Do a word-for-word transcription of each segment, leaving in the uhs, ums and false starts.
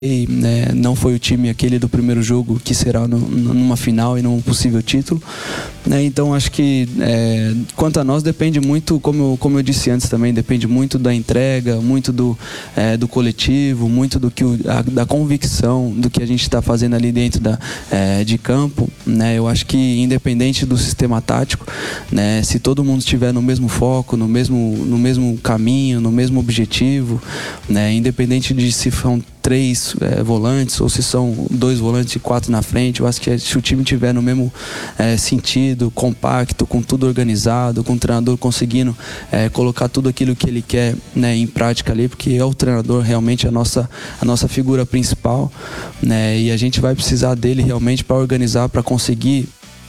né, não foi o time aquele do primeiro jogo que será no, numa final e num possível título, né? Então acho que é, quanto a nós depende muito, como eu, como eu disse antes também, depende muito da entrega, muito do, é, do coletivo, muito do que o, a, da convicção do que a gente está fazendo ali dentro da, é, de campo, né? Eu acho que independente do sistema tático, né, se todo mundo estiver no mesmo foco, no mesmo, no mesmo caminho, no mesmo objetivo, né, independente de se são três é, volantes ou se são dois volantes e quatro na frente, eu acho que se o time tiver no mesmo é, sentido, compacto, com tudo organizado, com o treinador conseguindo é, colocar tudo aquilo que ele quer, né, em prática ali, porque é o treinador realmente a nossa, a nossa figura principal, né, e a gente vai precisar dele realmente para organizar, para conseguir.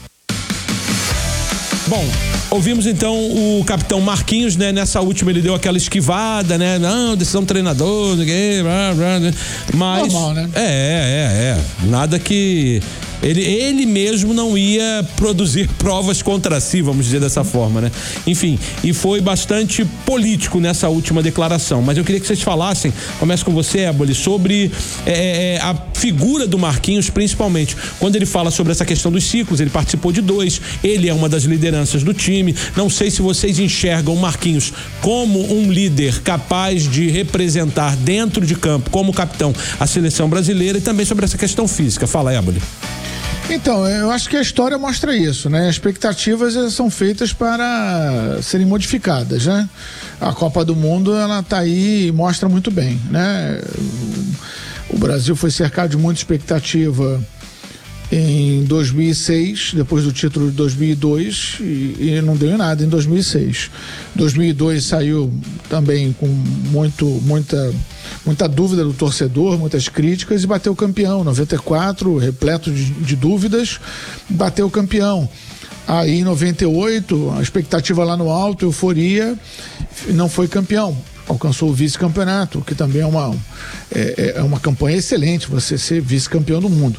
Bom, ouvimos então o capitão Marquinhos, né? Nessa última ele deu aquela esquivada, né? Não, decisão do treinador, blá, blá, blá, mas normal, né? É, é, é. Nada que ele, ele mesmo não ia produzir provas contra si, vamos dizer dessa forma, né? Enfim, e foi bastante político nessa última declaração. Mas eu queria que vocês falassem, começo com você, Éboli, sobre é, a figura do Marquinhos, principalmente quando ele fala sobre essa questão dos ciclos. Ele participou de dois, ele é uma das lideranças do time. Não sei se vocês enxergam o Marquinhos como um líder capaz de representar dentro de campo, como capitão, a seleção brasileira, e também sobre essa questão física. Fala, Éboli. Então, eu acho que a história mostra isso, né? As expectativas são feitas para serem modificadas, né? A Copa do Mundo, ela tá aí e mostra muito bem, né? O Brasil foi cercado de muita expectativa em dois mil e seis, depois do título de dois mil e dois, e, e não deu em nada em dois mil e seis. dois mil e dois saiu também com muito, muita, muita dúvida do torcedor, muitas críticas, e bateu campeão. noventa e quatro, repleto de, de dúvidas, bateu campeão. Aí em noventa e oito, a expectativa lá no alto, euforia, não foi campeão. Alcançou o vice-campeonato, que também é uma, é, é uma campanha excelente, você ser vice-campeão do mundo.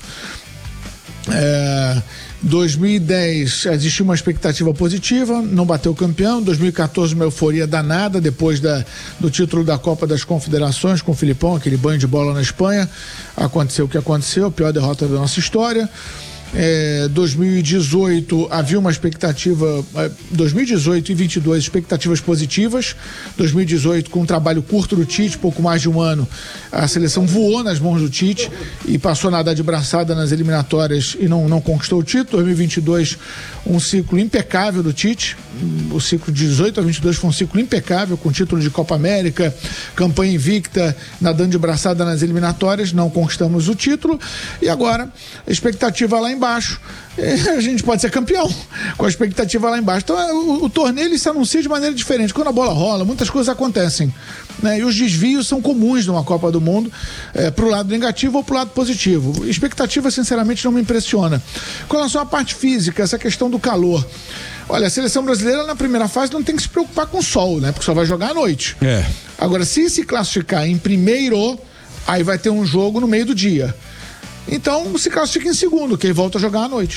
É, dois mil e dez existiu uma expectativa positiva, não bateu campeão. dois mil e quatorze uma euforia danada depois da, do título da Copa das Confederações com o Filipão, aquele banho de bola na Espanha. Aconteceu o que aconteceu, a pior derrota da nossa história. É, dois mil e dezoito havia uma expectativa, dois mil e dezoito e vinte e dois expectativas positivas. dois mil e dezoito, com um trabalho curto do Tite, pouco mais de um ano, a seleção voou nas mãos do Tite e passou a nadar de braçada nas eliminatórias e não, não conquistou o título. dois mil e vinte e dois, um ciclo impecável do Tite. O ciclo de dezoito a vinte e dois foi um ciclo impecável, com título de Copa América, campanha invicta, nadando de braçada nas eliminatórias, não conquistamos o título. E agora, a expectativa lá embaixo, a gente pode ser campeão, com a expectativa lá embaixo. Então o, o torneio ele se anuncia de maneira diferente. Quando a bola rola, muitas coisas acontecem, né? E os desvios são comuns numa Copa do Mundo, é, pro lado negativo ou pro lado positivo. Expectativa, sinceramente, não me impressiona. Com relação à parte física, essa questão do calor, olha, a seleção brasileira na primeira fase não tem que se preocupar com o sol, né? Porque só vai jogar à noite. É. Agora, se se classificar em primeiro, aí vai ter um jogo no meio do dia. Então se classifica em segundo, que aí volta a jogar à noite.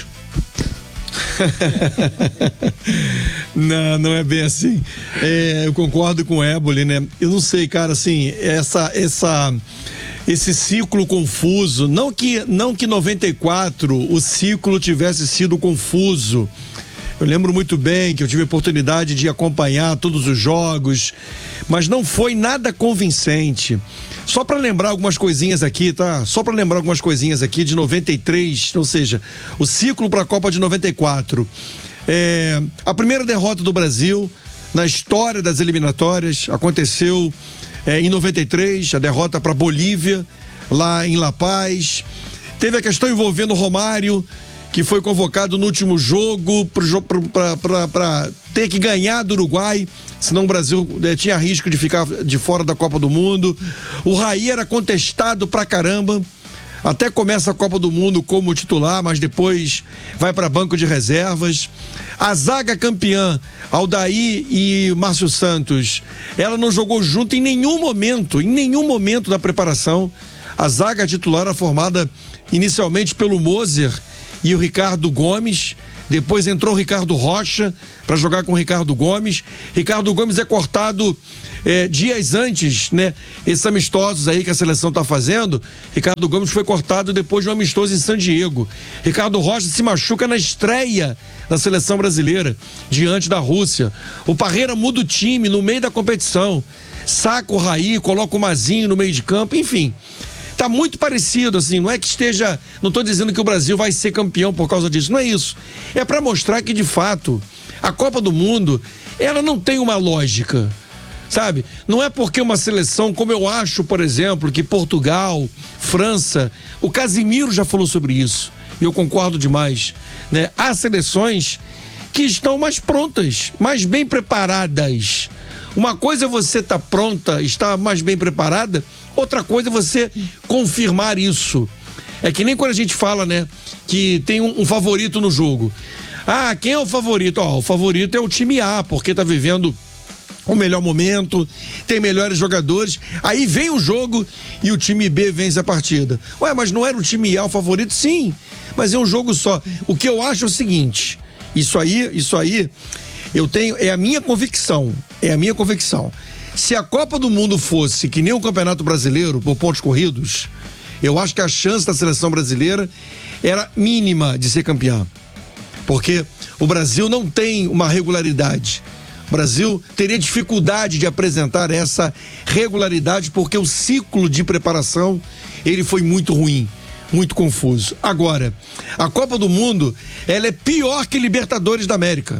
Não, não é bem assim. É, eu concordo com o Éboli, né? Eu não sei, cara, assim, essa, essa, esse ciclo confuso, não que, não que noventa e quatro o ciclo tivesse sido confuso. Eu lembro muito bem que eu tive a oportunidade de acompanhar todos os jogos, mas não foi nada convincente. Só para lembrar algumas coisinhas aqui, tá? Só para lembrar algumas coisinhas aqui de noventa e três, ou seja, o ciclo para a Copa de noventa e quatro. É, a primeira derrota do Brasil na história das eliminatórias aconteceu é, em noventa e três, a derrota para Bolívia, lá em La Paz. Teve a questão envolvendo o Romário, que foi convocado no último jogo para ter que ganhar do Uruguai, senão o Brasil eh, tinha risco de ficar de fora da Copa do Mundo. O Raí era contestado pra caramba, até começa a Copa do Mundo como titular, mas depois vai para banco de reservas. A zaga campeã, Aldair e Márcio Santos, ela não jogou junto em nenhum momento, em nenhum momento da preparação. A zaga titular era formada inicialmente pelo Moser e o Ricardo Gomes, Depois entrou o Ricardo Rocha para jogar com o Ricardo Gomes. Ricardo Gomes é cortado é, dias antes, né? Esses amistosos aí que a seleção tá fazendo. Ricardo Gomes foi cortado depois de um amistoso em San Diego. Ricardo Rocha se machuca na estreia da seleção brasileira diante da Rússia. O Parreira muda o time no meio da competição. Saca o Raí, coloca o Mazinho no meio de campo, enfim. Tá muito parecido, assim, não é que esteja, não tô dizendo que o Brasil vai ser campeão por causa disso, não é isso. É para mostrar que, de fato, a Copa do Mundo, ela não tem uma lógica, sabe? Não é porque uma seleção, como eu acho, por exemplo, que Portugal, França, o Casimiro já falou sobre isso, e eu concordo demais, né? Há seleções que estão mais prontas, mais bem preparadas. Uma coisa é você estar tá pronta, estar mais bem preparada, outra coisa é você confirmar isso. É que nem quando a gente fala, né, que tem um, um favorito no jogo. Ah, quem é o favorito? Ó, o favorito é o time A, porque tá vivendo o melhor momento, tem melhores jogadores. Aí vem o jogo e o time B vence a partida. Ué, mas não era o time A o favorito? Sim, mas é um jogo só. O que eu acho é o seguinte, isso aí, isso aí, eu tenho, é a minha convicção, é a minha convicção. Se a Copa do Mundo fosse que nem o Campeonato Brasileiro, por pontos corridos, eu acho que a chance da seleção brasileira era mínima de ser campeã. Porque o Brasil não tem uma regularidade. O Brasil teria dificuldade de apresentar essa regularidade porque o ciclo de preparação, ele foi muito ruim, muito confuso. Agora, a Copa do Mundo, ela é pior que Libertadores da América.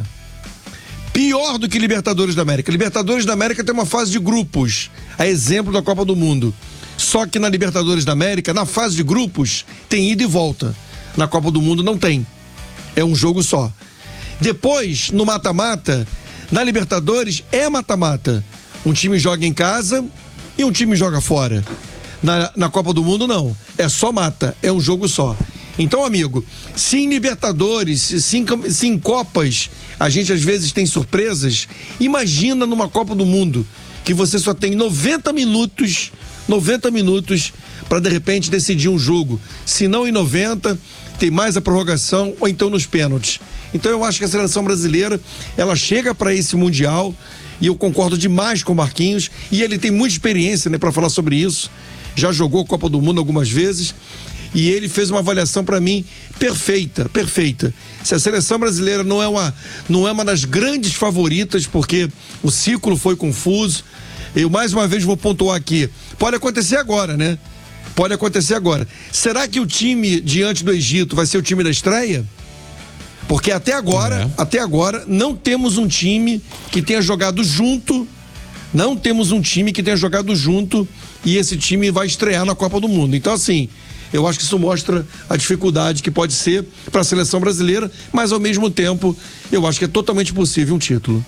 Pior do que Libertadores da América. Libertadores da América tem uma fase de grupos, a exemplo da Copa do Mundo. Só que na Libertadores da América, na fase de grupos, tem ida e volta. Na Copa do Mundo não tem. É um jogo só. Depois, no mata-mata, na Libertadores é mata-mata. Um time joga em casa e um time joga fora. Na, na Copa do Mundo não. É só mata. É um jogo só. Então, amigo, se em Libertadores, se em, se em Copas, a gente às vezes tem surpresas, imagina numa Copa do Mundo, que você só tem noventa minutos, noventa minutos para de repente decidir um jogo. Se não em noventa, tem mais a prorrogação ou então nos pênaltis. Então eu acho que a seleção brasileira, ela chega para esse Mundial, e eu concordo demais com o Marquinhos, e ele tem muita experiência, né, para falar sobre isso. Já jogou Copa do Mundo algumas vezes. E ele fez uma avaliação para mim perfeita, perfeita. Se a seleção brasileira não é uma, não é uma das grandes favoritas, porque o ciclo foi confuso, eu mais uma vez vou pontuar aqui, pode acontecer agora, né? Pode acontecer agora. Será que o time diante do Egito vai ser o time da estreia? Porque até agora, é. até agora, não temos um time que tenha jogado junto, não temos um time que tenha jogado junto e esse time vai estrear na Copa do Mundo. Então, assim, eu acho que isso mostra a dificuldade que pode ser para a seleção brasileira, mas ao mesmo tempo eu acho que é totalmente possível um título.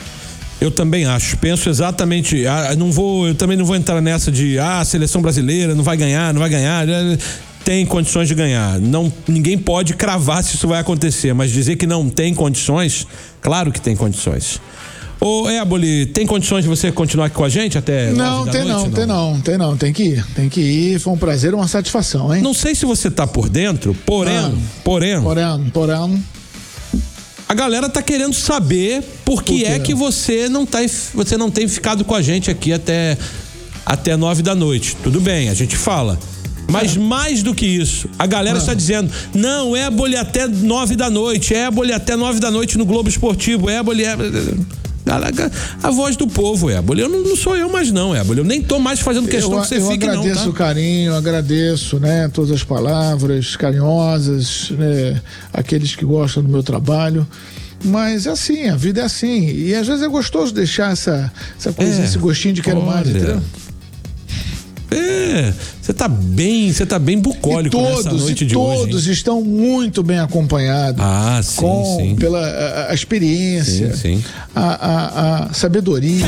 Eu também acho, penso exatamente, ah, não vou, eu também não vou entrar nessa de ah, a seleção brasileira não vai ganhar, não vai ganhar, tem condições de ganhar. Não, ninguém pode cravar se isso vai acontecer, mas dizer que não tem condições, claro que tem condições. Ô, Éboli, tem condições de você continuar aqui com a gente até não, tem noite, não, não, tem não, tem não, tem que ir, tem que ir, foi um prazer, uma satisfação, hein? Não sei se você tá por dentro, porém, ah, porém, porém, porém, a galera tá querendo saber por que por é que você não tá, você não tem ficado com a gente aqui até, até nove da noite. Tudo bem, a gente fala. Mas é. mais do que isso, a galera ah. está dizendo, não, Éboli até nove da noite, Éboli até nove da noite no Globo Esportivo, Éboli é... A, a voz do povo, Éboli. Eu não, não sou eu mais não, Éboli. Eu nem tô mais fazendo questão eu, que você eu fique não, tá? Eu agradeço o carinho, agradeço, né, todas as palavras carinhosas, né, aqueles que gostam do meu trabalho. Mas é assim, a vida é assim. E às vezes é gostoso deixar essa, essa coisa, é, esse gostinho de quero olha. mais, entendeu? É, você tá bem, você tá bem bucólico e todos, nessa noite de todos hoje. Todos estão muito bem acompanhados. Ah, sim, com, sim. Pela a, a experiência, sim, sim. A, a, a sabedoria,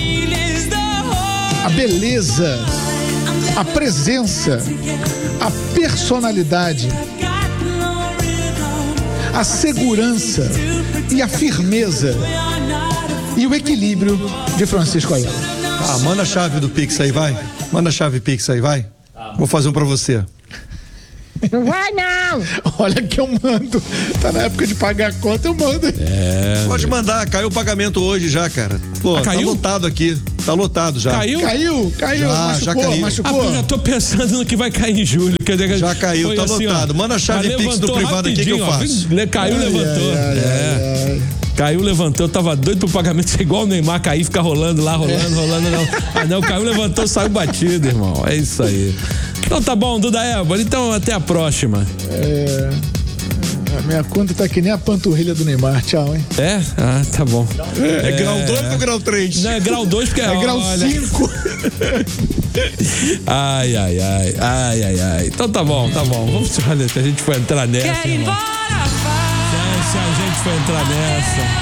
a beleza, a presença, a personalidade, a segurança e a firmeza e o equilíbrio de Francisco Ayala. Ah, manda a chave do Pix aí, vai. Manda a chave Pix aí, vai. Vou fazer um pra você. Não vai, não! Olha que eu mando. Tá na época de pagar a conta, eu mando. É. Pode mandar, caiu o pagamento hoje já, cara. Pô, Ah, caiu? tá lotado aqui. Tá lotado já. Caiu? Caiu, caiu, Já, machucou, já caiu. Ah, machucou. eu já tô pensando no que vai cair em julho. Quer dizer, Já caiu, foi tá assim, ó, lotado. Manda a chave mas Pix do levantou privado aqui que eu rapidinho, ó. faço. Le- Caiu, Ai, levantou. ai, ai, é. ai, ai. Caiu, levantou, tava doido pro pagamento ser igual o Neymar, cair, ficar rolando lá, rolando, rolando, não. Ah, não, caiu, levantou, saiu batido, irmão. É isso aí. Então tá bom, Duda Ébora, então até a próxima. É, a minha conta tá que nem a panturrilha do Neymar. Tchau, hein? É? Ah, tá bom. É, é grau dois ou grau três? Não, é grau dois, porque É grau olha... cinco. Ai, ai, ai, ai, ai, ai. Então tá bom, tá bom. Vamos, olha, se a gente for entrar nessa, Quer ir irmão. embora, vai. Se a gente for entrar nessa...